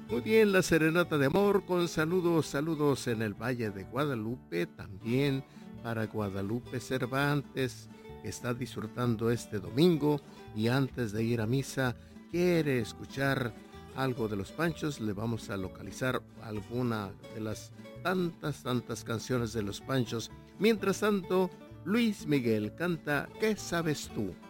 Muy bien, la serenata de amor con saludos, saludos en el Valle de Guadalupe, también para Guadalupe Cervantes, que está disfrutando este domingo y antes de ir a misa quiere escuchar algo de los Panchos. Le vamos a localizar alguna de las tantas canciones de los Panchos. Mientras tanto, Luis Miguel canta ¿Qué sabes tú?